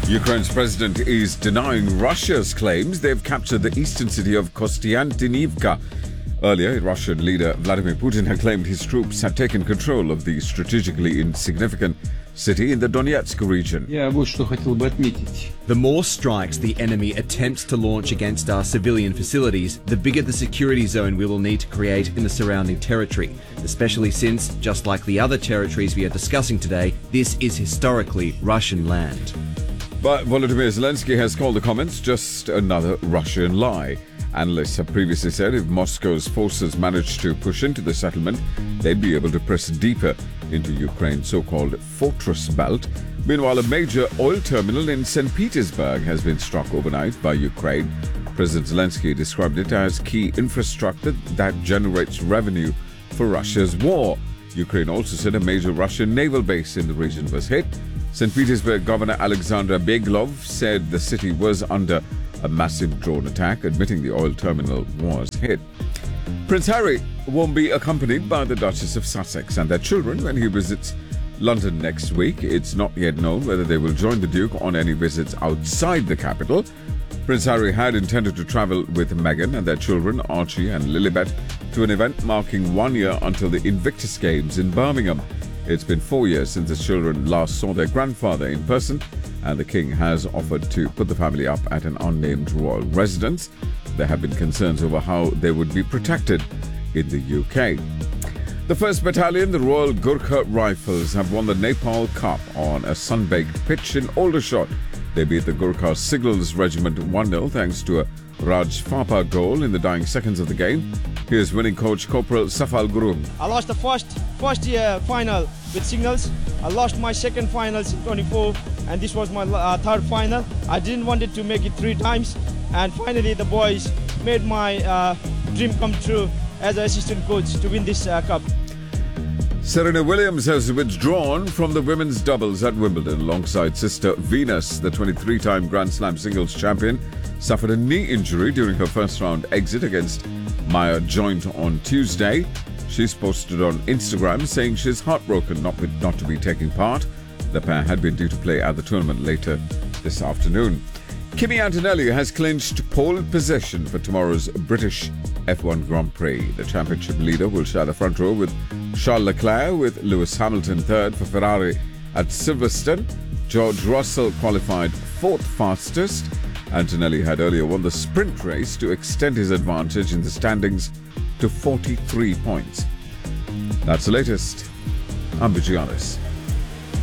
Ukraine's president is denying Russia's claims they've captured the eastern city of Kostiantynivka. Earlier, Russian leader Vladimir Putin had claimed his troops had taken control of the strategically insignificant city in the Donetsk region. The more strikes the enemy attempts to launch against our civilian facilities, the bigger the security zone we will need to create in the surrounding territory, especially since, just like the other territories we are discussing today, this is historically Russian land. But Volodymyr Zelensky has called the comments just another Russian lie. Analysts have previously said if Moscow's forces managed to push into the settlement, they'd be able to press deeper into Ukraine's so-called fortress belt. Meanwhile, a major oil terminal in St. Petersburg has been struck overnight by Ukraine. President Zelensky described it as key infrastructure that generates revenue for Russia's war. Ukraine also said a major Russian naval base in the region was hit. St. Petersburg Governor Alexander Beglov said the city was under a massive drone attack, admitting the oil terminal was hit. Prince Harry won't be accompanied by the Duchess of Sussex and their children when he visits London next week. It's not yet known whether they will join the Duke on any visits outside the capital. Prince Harry had intended to travel with Meghan and their children, Archie and Lilibet, to an event marking 1 year until the Invictus Games in Birmingham. It's been 4 years since the children last saw their grandfather in person, and the King has offered to put the family up at an unnamed royal residence. There have been concerns over how they would be protected in the UK. The 1st Battalion, the Royal Gurkha Rifles, have won the Nepal Cup on a sun-baked pitch in Aldershot. They beat the Gurkha Signals Regiment 1-0 thanks to a Raj Fapa goal in the dying seconds of the game. Here's winning coach Corporal Safal Gurung. I lost the first year final with Signals. I lost my second finals in 24, and this was my third final. I didn't want to make it 3 times, and finally the boys made my dream come true as an assistant coach to win this cup. Serena Williams has withdrawn from the women's doubles at Wimbledon alongside sister Venus. The 23-time Grand Slam singles champion suffered a knee injury during her first-round exit against Maya Joint on Tuesday. She's posted on Instagram saying she's heartbroken not to be taking part. The pair had been due to play at the tournament later this afternoon. Kimi Antonelli has clinched pole position for tomorrow's British F1 Grand Prix. The championship leader will share the front row with Charles Leclerc, with Lewis Hamilton third for Ferrari at Silverstone. George Russell qualified 4th fastest. Antonelli had earlier won the sprint race to extend his advantage in the standings to 43 points. That's the latest. I'm Vijayanis.